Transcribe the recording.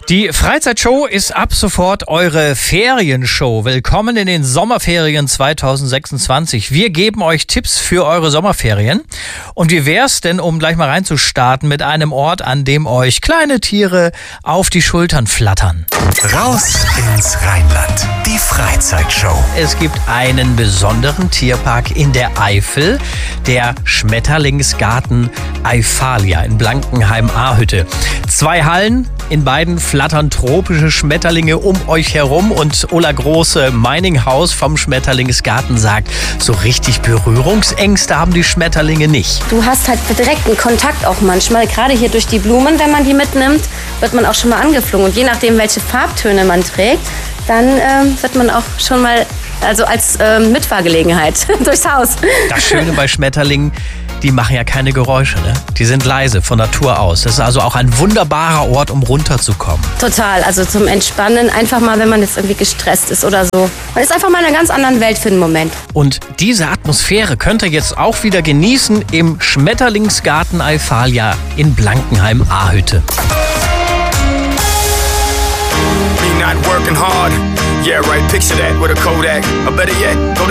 Die Freizeitshow ist ab sofort eure Ferienshow. Willkommen in den Sommerferien 2026. Wir geben euch Tipps für eure Sommerferien. Und wie wär's denn, um gleich mal reinzustarten, mit einem Ort, an dem euch kleine Tiere auf die Schultern flattern? Raus ins Rheinland. Die Freizeitshow. Es gibt einen besonderen Tierpark in der Eifel, der Schmetterlingsgarten Eifalia in Blankenheim-Ahütte. 2 Hallen, in beiden flattern tropische Schmetterlinge um euch herum und Ulla Große, Meininghaus vom Schmetterlingsgarten, sagt, so richtig Berührungsängste haben die Schmetterlinge nicht. Du hast halt direkten Kontakt auch manchmal, gerade hier durch die Blumen, wenn man die mitnimmt, wird man auch schon mal angeflogen. Und je nachdem, welche Farbtöne man trägt, dann wird man auch schon mal, also als Mitfahrgelegenheit durchs Haus. Das Schöne bei Schmetterlingen, die machen ja keine Geräusche, ne? Die sind leise von Natur aus. Das ist also auch ein wunderbarer Ort, um runterzukommen. Total, also zum Entspannen, einfach mal, wenn man jetzt irgendwie gestresst ist oder so. Man ist einfach mal in einer ganz anderen Welt für einen Moment. Und diese Atmosphäre könnt ihr jetzt auch wieder genießen im Schmetterlingsgarten Eifalia in Blankenheim-Ahütte. Not working hard. Yeah, right, picture that with a Kodak. Or better yet, go to